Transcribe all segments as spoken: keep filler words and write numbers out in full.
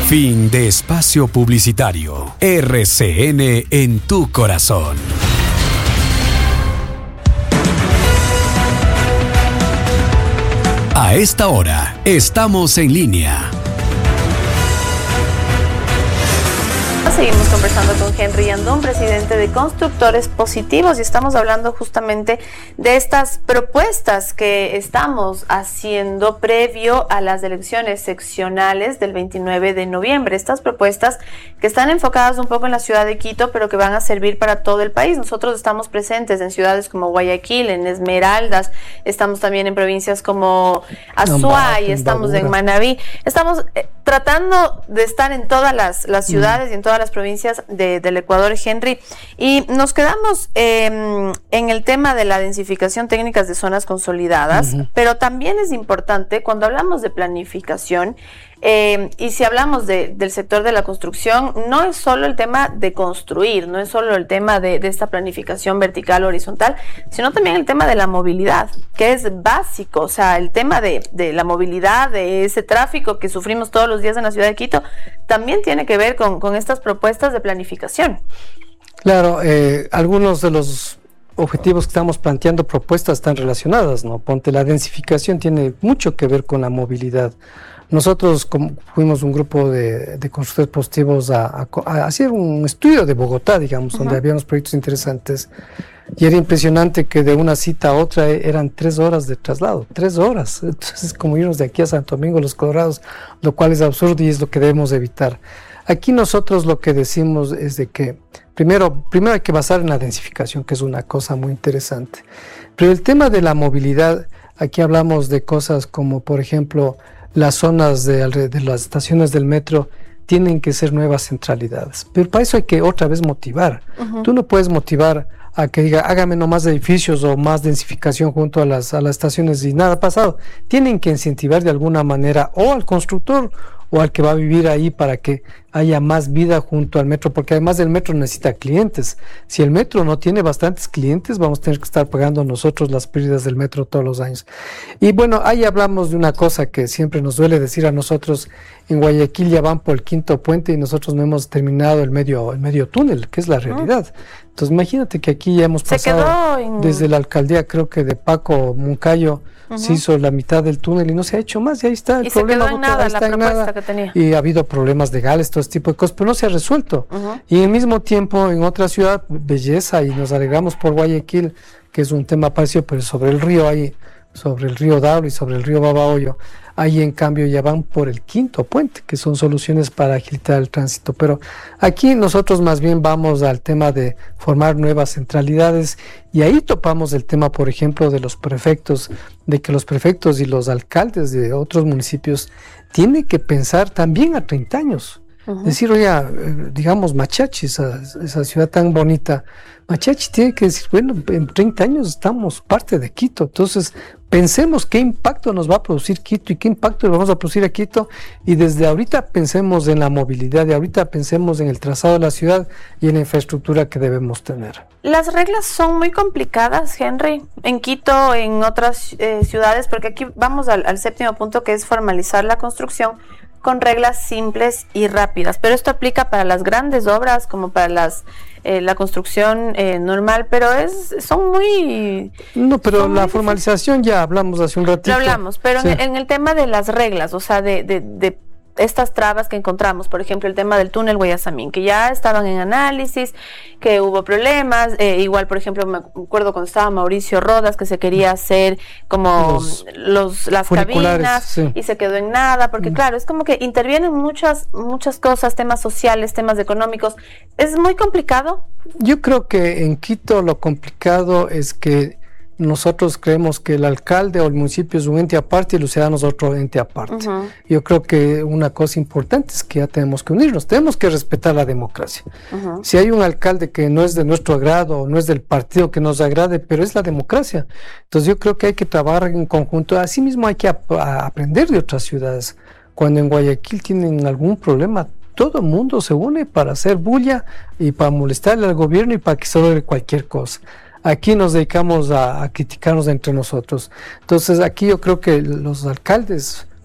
Fin de espacio publicitario. R C N en tu corazón. A esta hora, estamos en línea. Seguimos conversando con Henry Yandún, presidente de Constructores Positivos, y estamos hablando justamente de estas propuestas que estamos haciendo previo a las elecciones seccionales del veintinueve de noviembre. Estas propuestas que están enfocadas un poco en la ciudad de Quito, pero que van a servir para todo el país. Nosotros estamos presentes en ciudades como Guayaquil, en Esmeraldas, estamos también en provincias como Azuay, estamos en Manabí. Estamos eh, tratando de estar en todas las, las ciudades mm. y en todas las provincias de, del Ecuador, Henry, y nos quedamos eh, en el tema de la densificación técnicas de zonas consolidadas, uh-huh. pero también es importante cuando hablamos de planificación, eh, y si hablamos de, del sector de la construcción, no es solo el tema de construir, no es solo el tema de, de esta planificación vertical horizontal, sino también el tema de la movilidad, que es básico. O sea, el tema de, de la movilidad, de ese tráfico que sufrimos todos los días en la ciudad de Quito, también tiene que ver con, con estas propuestas de planificación. Claro, eh, algunos de los objetivos que estamos planteando, propuestas están relacionadas, ¿no? Ponte, la densificación tiene mucho que ver con la movilidad. Nosotros como fuimos un grupo de, de constructores positivos a, a, a hacer un estudio de Bogotá, digamos, uh-huh. donde había unos proyectos interesantes, y era impresionante que de una cita a otra eran tres horas de traslado, tres horas. Entonces es como irnos de aquí a Santo Domingo, Los Colorados, lo cual es absurdo y es lo que debemos evitar. Aquí nosotros lo que decimos es de que primero, primero hay que basar en la densificación, que es una cosa muy interesante. Pero el tema de la movilidad, aquí hablamos de cosas como, por ejemplo, las zonas de, de las estaciones del metro tienen que ser nuevas centralidades. Pero para eso hay que otra vez motivar. Uh-huh. Tú no puedes motivar a que diga, hágame no más edificios o más densificación junto a las, a las estaciones y nada ha pasado. Tienen que incentivar de alguna manera o al constructor o al que va a vivir ahí para que haya más vida junto al metro, porque además el metro necesita clientes. Si el metro no tiene bastantes clientes, vamos a tener que estar pagando nosotros las pérdidas del metro todos los años. Y bueno, ahí hablamos de una cosa que siempre nos duele decir a nosotros: en Guayaquil ya van por el quinto puente y nosotros no hemos terminado el medio, el medio túnel, que es la realidad. Entonces imagínate que aquí ya hemos pasado en... desde la alcaldía, creo que de Paco Moncayo, uh-huh. se hizo la mitad del túnel y no se ha hecho más, y ahí está el y problema. Se quedó en nada, está la en propuesta nada. Que tenía. Y ha habido problemas legales, todo este tipo de cosas, pero no se ha resuelto. Uh-huh. Y al mismo tiempo en otra ciudad, belleza, y nos alegramos por Guayaquil, que es un tema parecido, pero sobre el río ahí, sobre el río Dauro y sobre el río Babahoyo, ahí en cambio ya van por el quinto puente, que son soluciones para agilitar el tránsito. Pero aquí nosotros más bien vamos al tema de formar nuevas centralidades, y ahí topamos el tema, por ejemplo, de los prefectos, de que los prefectos y los alcaldes de otros municipios tienen que pensar también a treinta años. Uh-huh. Decir, oye, digamos, Machachi, esa, esa ciudad tan bonita, Machachi tiene que decir, bueno, en treinta años estamos parte de Quito, entonces pensemos qué impacto nos va a producir Quito y qué impacto le vamos a producir a Quito, y desde ahorita pensemos en la movilidad, y ahorita pensemos en el trazado de la ciudad y en la infraestructura que debemos tener. Las reglas son muy complicadas, Henry, en Quito, en otras eh, ciudades, porque aquí vamos al, al séptimo punto, que es formalizar la construcción con reglas simples y rápidas, pero esto aplica para las grandes obras como para las eh, la construcción eh, normal, pero es son muy... No, pero la muy formalización ya hablamos hace un ratito. Lo hablamos, pero sí. en, en el tema de las reglas, o sea, de, de, de estas trabas que encontramos, por ejemplo, el tema del túnel Guayasamín, que ya estaban en análisis, que hubo problemas, eh, igual, por ejemplo, me acuerdo cuando estaba Mauricio Rodas, que se quería hacer como los, los las cabinas, sí. y se quedó en nada, porque mm. claro, es como que intervienen muchas, muchas cosas, temas sociales, temas económicos, es muy complicado. Yo creo que en Quito lo complicado es que nosotros creemos que el alcalde o el municipio es un ente aparte y los ciudadanos otro ente aparte. Uh-huh. Yo creo que una cosa importante es que ya tenemos que unirnos, tenemos que respetar la democracia. Uh-huh. Si hay un alcalde que no es de nuestro agrado o no es del partido que nos agrade, pero es la democracia. Entonces yo creo que hay que trabajar en conjunto. Asimismo hay que ap- a aprender de otras ciudades. Cuando en Guayaquil tienen algún problema, todo el mundo se une para hacer bulla y para molestarle al gobierno y para que se logre cualquier cosa. Aquí nos dedicamos a, a criticarnos entre nosotros. Entonces aquí yo creo que los alcaldes,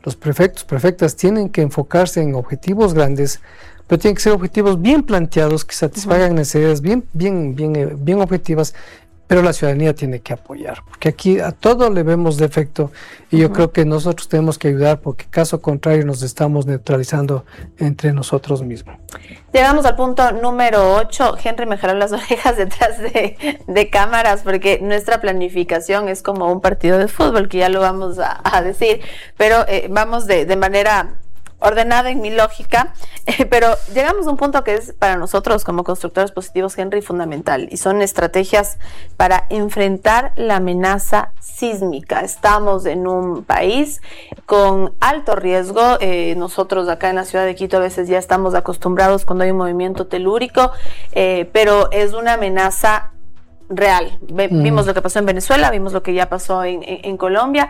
los prefectos, prefectas tienen que enfocarse en objetivos grandes, pero tienen que ser objetivos bien planteados, que satisfagan uh-huh. necesidades bien, bien, bien, bien objetivas, pero la ciudadanía tiene que apoyar, porque aquí a todo le vemos defecto y yo uh-huh. creo que nosotros tenemos que ayudar, porque caso contrario nos estamos neutralizando entre nosotros mismos. Llegamos al punto número ocho. Henry me jaló las orejas detrás de, de cámaras, porque nuestra planificación es como un partido de fútbol, que ya lo vamos a, a decir, pero eh, vamos de, de manera ordenada en mi lógica, eh, pero llegamos a un punto que es para nosotros como constructores positivos, Henry, fundamental, y son estrategias para enfrentar la amenaza sísmica. Estamos en un país con alto riesgo, eh, nosotros acá en la ciudad de Quito a veces ya estamos acostumbrados cuando hay un movimiento telúrico, eh, pero es una amenaza real. Vimos mm. lo que pasó en Venezuela, vimos lo que ya pasó en, en, en Colombia,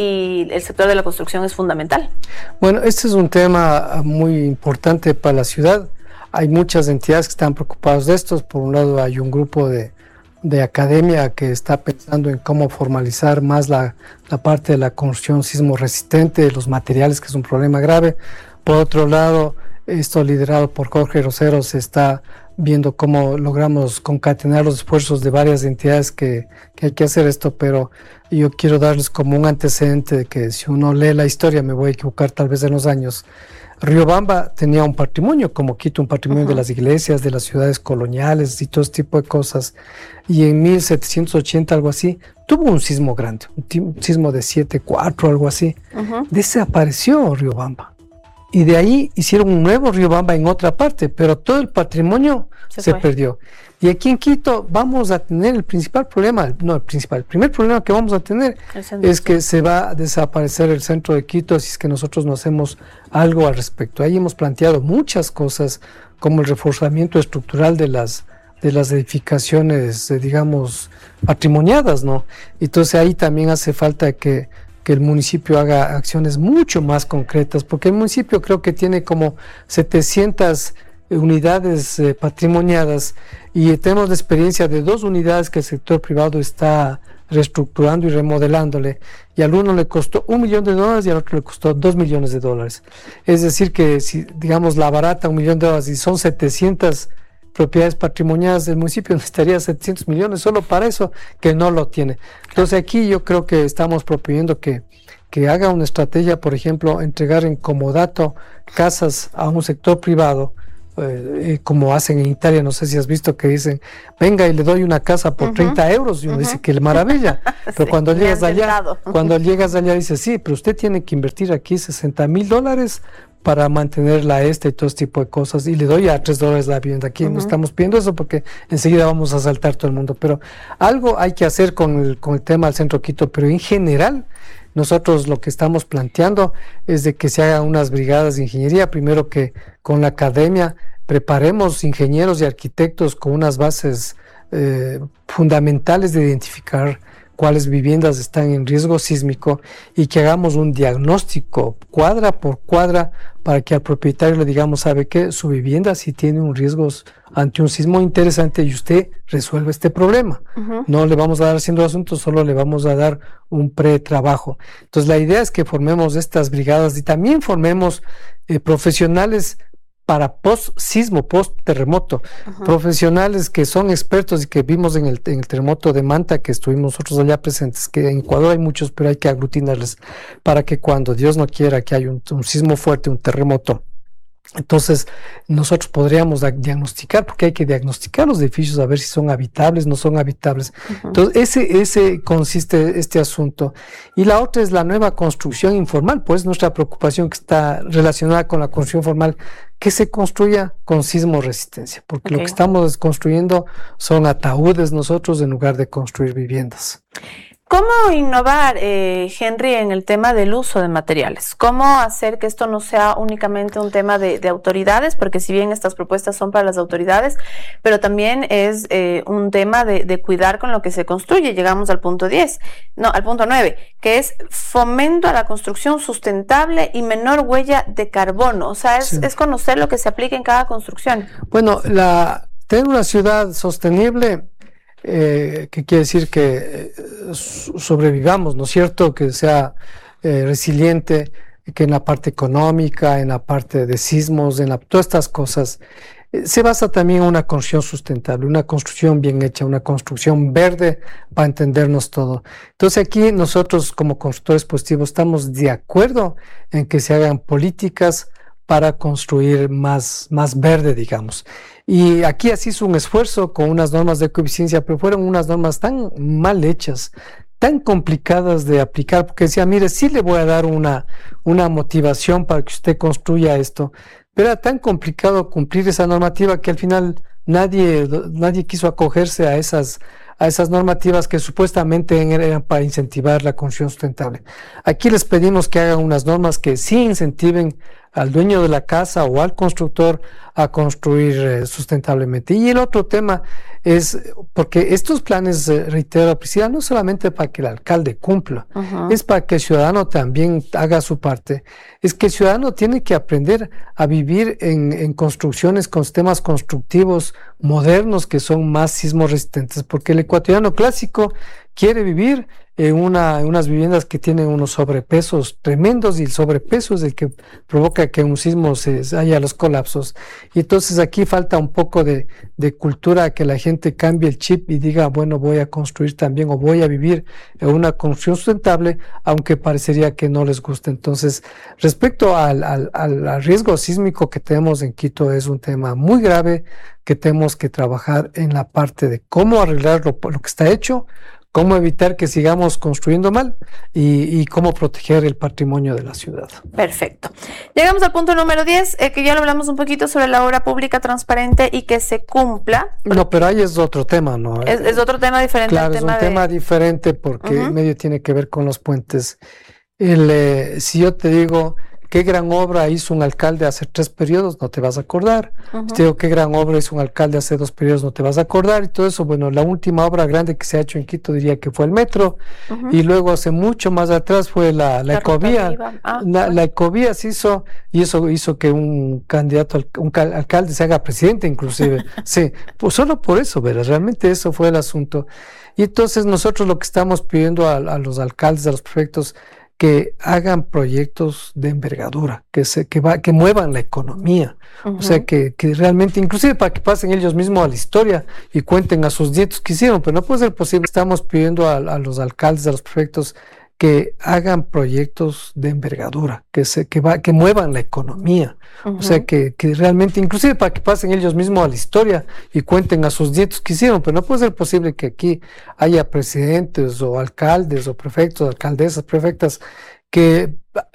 y el sector de la construcción es fundamental. Bueno, este es un tema muy importante para la ciudad. Hay muchas entidades que están preocupadas de esto. Por un lado hay un grupo de, de academia que está pensando en cómo formalizar más la, la parte de la construcción sismo resistente, de los materiales, que es un problema grave. Por otro lado, esto liderado por Jorge Rosero se está viendo cómo logramos concatenar los esfuerzos de varias entidades que, que hay que hacer esto, pero yo quiero darles como un antecedente de que si uno lee la historia, me voy a equivocar tal vez en los años, Riobamba tenía un patrimonio, como Quito, un patrimonio uh-huh. de las iglesias, de las ciudades coloniales y todo este tipo de cosas, y en mil setecientos ochenta, algo así, tuvo un sismo grande, un sismo de siete punto cuatro, algo así, uh-huh. desapareció Riobamba. Y de ahí hicieron un nuevo Riobamba en otra parte, pero todo el patrimonio se, se perdió. Y aquí en Quito vamos a tener el principal problema, no el principal, el primer problema que vamos a tener es que se va a desaparecer el centro de Quito si es que nosotros no hacemos algo al respecto. Ahí hemos planteado muchas cosas, como el reforzamiento estructural de las de las edificaciones, eh, digamos, patrimoniadas, ¿no? Entonces ahí también hace falta que que el municipio haga acciones mucho más concretas, porque el municipio creo que tiene como setecientas unidades eh, patrimoniadas, y tenemos la experiencia de dos unidades que el sector privado está reestructurando y remodelándole, y al uno le costó un millón de dólares y al otro le costó dos millones de dólares. Es decir que si, digamos, la barata un millón de dólares y son setecientas propiedades patrimoniales, del municipio necesitaría setecientos millones solo para eso, que no lo tiene. Entonces aquí yo creo que estamos proponiendo que, que haga una estrategia, por ejemplo, entregar en comodato casas a un sector privado, eh, como hacen en Italia, no sé si has visto que dicen, venga y le doy una casa por uh-huh. treinta euros, y uno uh-huh. dice que maravilla, pero sí, cuando llegas allá, cuando llegas allá dice, sí, pero usted tiene que invertir aquí sesenta mil dólares para mantenerla esta y todo este tipo de cosas, y le doy a tres dólares la vivienda. Aquí uh-huh. no estamos pidiendo eso porque enseguida vamos a saltar todo el mundo, pero algo hay que hacer con el, con el tema del Centro Quito, pero en general nosotros lo que estamos planteando es de que se hagan unas brigadas de ingeniería, primero que con la academia preparemos ingenieros y arquitectos con unas bases eh, fundamentales de identificar cuáles viviendas están en riesgo sísmico, y que hagamos un diagnóstico cuadra por cuadra para que al propietario le digamos, sabe que su vivienda sí tiene un riesgo ante un sismo interesante y usted resuelve este problema. Uh-huh. No le vamos a dar haciendo asuntos, solo le vamos a dar un pretrabajo. Entonces la idea es que formemos estas brigadas y también formemos eh, profesionales para post-sismo, post-terremoto, uh-huh. profesionales que son expertos y que vimos en el, en el terremoto de Manta, que estuvimos nosotros allá presentes, que en Ecuador hay muchos, pero hay que aglutinarles para que cuando Dios no quiera que haya un, un sismo fuerte, un terremoto, entonces nosotros podríamos diagnosticar, porque hay que diagnosticar los edificios a ver si son habitables, no son habitables. Uh-huh. Entonces ese, ese consiste este asunto. Y la otra es la nueva construcción informal, pues nuestra preocupación que está relacionada con la construcción formal, que se construya con sismo resistencia, porque okay. lo que estamos construyendo son ataúdes nosotros en lugar de construir viviendas. ¿Cómo innovar, eh, Henry, en el tema del uso de materiales? ¿Cómo hacer que esto no sea únicamente un tema de, de autoridades? Porque si bien estas propuestas son para las autoridades, pero también es eh, un tema de, de cuidar con lo que se construye. Llegamos al punto diez, no, al punto nueve, que es fomento a la construcción sustentable y menor huella de carbono. O sea, es, sí. es conocer lo que se aplica en cada construcción. Bueno, la, tener una ciudad sostenible... Eh, que quiere decir que eh, sobrevivamos, ¿no es cierto? Que sea eh, resiliente, que en la parte económica, en la parte de sismos, en la, todas estas cosas, eh, se basa también en una construcción sustentable, una construcción bien hecha, una construcción verde para entendernos todo. Entonces aquí nosotros como constructores positivos estamos de acuerdo en que se hagan políticas para construir más, más verde, digamos. Y aquí así hizo un esfuerzo con unas normas de ecoeficiencia, pero fueron unas normas tan mal hechas, tan complicadas de aplicar, porque decía, mire, sí le voy a dar una, una motivación para que usted construya esto, pero era tan complicado cumplir esa normativa que al final nadie, nadie quiso acogerse a esas, a esas normativas que supuestamente eran para incentivar la construcción sustentable. Aquí les pedimos que hagan unas normas que sí incentiven al dueño de la casa o al constructor a construir eh, sustentablemente. Y el otro tema es, porque estos planes, eh, reitero, Priscila, no solamente para que el alcalde cumpla, uh-huh. es para que el ciudadano también haga su parte. Es que el ciudadano tiene que aprender a vivir en, en construcciones con sistemas constructivos modernos que son más sismo resistentes, porque el ecuatoriano clásico quiere vivir en, una, en unas viviendas que tienen unos sobrepesos tremendos, y el sobrepeso es el que provoca que en un sismo se haya los colapsos. Y entonces aquí falta un poco de, de cultura, que la gente cambie el chip y diga, bueno, voy a construir también o voy a vivir en una construcción sustentable, aunque parecería que no les gusta. Entonces, respecto al, al, al riesgo sísmico que tenemos en Quito, es un tema muy grave que tenemos que trabajar en la parte de cómo arreglar lo, lo que está hecho, cómo evitar que sigamos construyendo mal y, y cómo proteger el patrimonio de la ciudad. Perfecto. Llegamos al punto número diez, eh, que ya lo hablamos un poquito sobre la obra pública transparente y que se cumpla. No, pero ahí es otro tema, ¿no? Es, es otro tema diferente. Claro, al es tema un de... tema diferente porque uh-huh. medio tiene que ver con los puentes. El, eh, si yo te digo qué gran obra hizo un alcalde hace tres periodos, no te vas a acordar. Uh-huh. Te digo qué gran obra hizo un alcalde hace dos periodos, no te vas a acordar. Y todo eso, bueno, la última obra grande que se ha hecho en Quito diría que fue el metro. Uh-huh. Y luego hace mucho más atrás fue la, la, la ecovía. Ah, la, bueno. la ecovía se hizo, y eso hizo que un candidato, un cal, alcalde se haga presidente inclusive. Sí, pues solo por eso, ¿verdad? Realmente eso fue el asunto. Y entonces nosotros lo que estamos pidiendo a, a los alcaldes, a los prefectos, que hagan proyectos de envergadura, que se que va, que muevan la economía, uh-huh. o sea, que, que realmente, inclusive para que pasen ellos mismos a la historia y cuenten a sus nietos que hicieron, pero no puede ser posible. Estamos pidiendo a, a los alcaldes, a los prefectos, que hagan proyectos de envergadura, que se que va, que muevan la economía, uh-huh. o sea, que, que realmente, inclusive para que pasen ellos mismos a la historia y cuenten a sus nietos que hicieron, pero no puede ser posible que aquí haya presidentes o alcaldes o prefectos, alcaldesas, prefectas, que